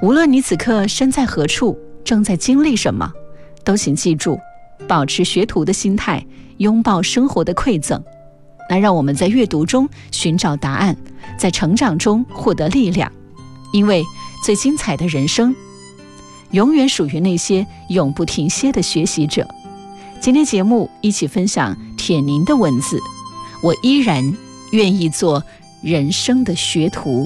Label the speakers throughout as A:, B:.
A: 无论你此刻身在何处，正在经历什么，都请记住，保持学徒的心态，拥抱生活的馈赠。那让我们在阅读中寻找答案，在成长中获得力量。因为最精彩的人生，永远属于那些永不停歇的学习者。今天节目一起分享铁凝的文字，我依然愿意做人生的学徒。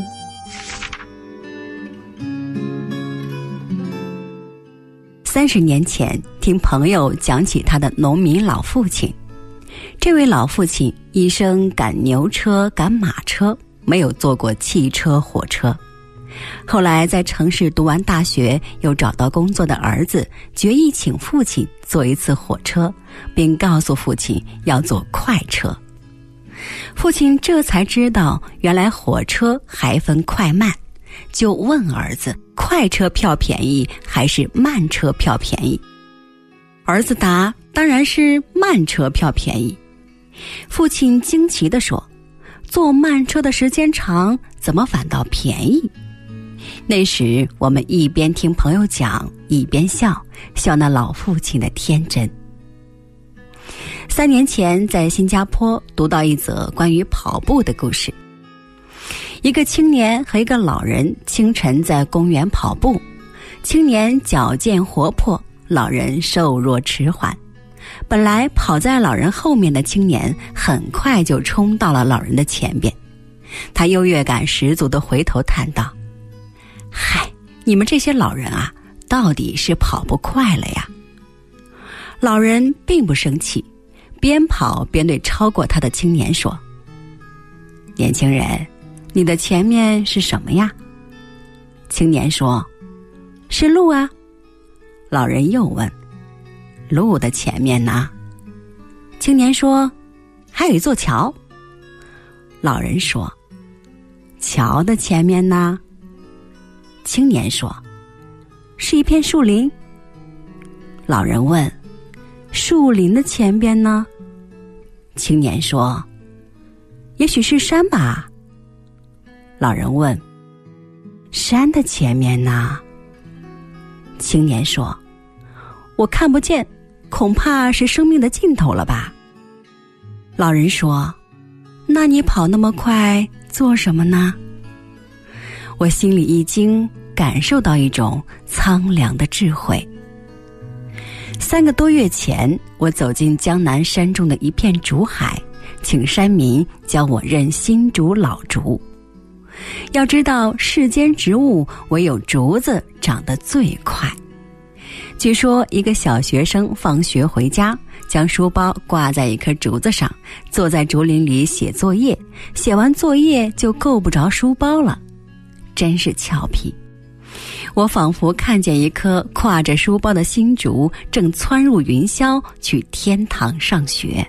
B: 30年前，听朋友讲起他的农民老父亲。这位老父亲一生赶牛车、赶马车，没有坐过汽车、火车。后来在城市读完大学，又找到工作的儿子决意请父亲坐一次火车，并告诉父亲要坐快车。父亲这才知道，原来火车还分快慢，就问儿子：快车票便宜还是慢车票便宜？儿子答：当然是慢车票便宜。父亲惊奇地说：坐慢车的时间长，怎么反倒便宜？那时我们一边听朋友讲，一边笑那老父亲的天真。3年前在新加坡读到一则关于跑步的故事。一个青年和一个老人清晨在公园跑步，青年矫健活泼，老人瘦弱迟缓。本来跑在老人后面的青年很快就冲到了老人的前边，他优越感十足地回头叹道：嗨，你们这些老人啊，到底是跑不快了呀。老人并不生气，边跑边对超过他的青年说：年轻人，你的前面是什么呀？青年说：是路啊。老人又问：路的前面呢？青年说：还有一座桥。老人说：桥的前面呢？青年说：是一片树林。老人问：树林的前边呢？青年说：也许是山吧。老人问：山的前面呢？青年说：我看不见，恐怕是生命的尽头了吧。老人说：那你跑那么快做什么呢？我心里一惊，感受到一种苍凉的智慧。3个多月前，我走进江南山中的一片竹海，请山民教我认新竹老竹。要知道，世间植物唯有竹子长得最快。据说一个小学生放学回家，将书包挂在一棵竹子上，坐在竹林里写作业，写完作业就够不着书包了，真是俏皮。我仿佛看见一棵挎着书包的新竹正窜入云霄，去天堂上学。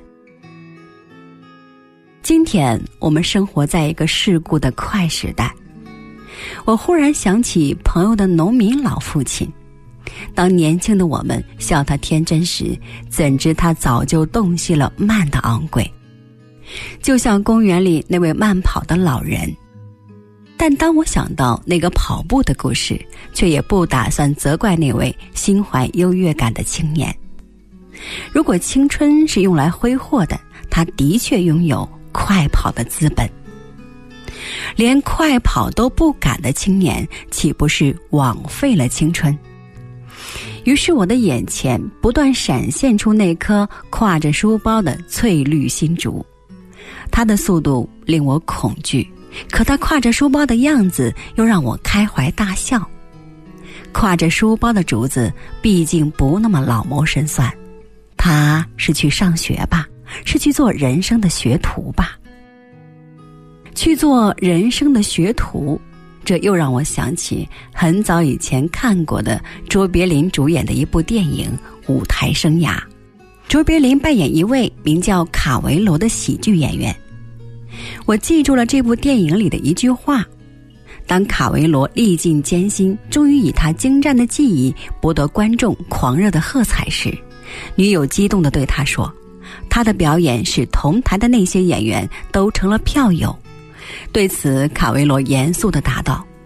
B: 今天我们生活在一个世故的快时代，我忽然想起朋友的农民老父亲。当年轻的我们笑他天真时，怎知他早就洞悉了慢的昂贵。就像公园里那位慢跑的老人。但当我想到那个跑步的故事，却也不打算责怪那位心怀优越感的青年。如果青春是用来挥霍的，他的确拥有快跑的资本。连快跑都不敢的青年，岂不是枉费了青春？于是我的眼前不断闪现出那颗挎着书包的翠绿新竹，它的速度令我恐惧，可他挎着书包的样子又让我开怀大笑。挎着书包的竹子毕竟不那么老谋深算，他是去上学吧，是去做人生的学徒吧。去做人生的学徒，这又让我想起很早以前看过的卓别林主演的一部电影《舞台生涯》。卓别林扮演一位名叫卡维罗的喜剧演员。我记住了这部电影里的一句话：当卡维罗历尽艰辛，终于以他精湛的技艺博得观众狂热的喝彩时，女友激动地对他说，他的表演使同台的那些演员都成了票友。对此，卡维罗严肃地答道：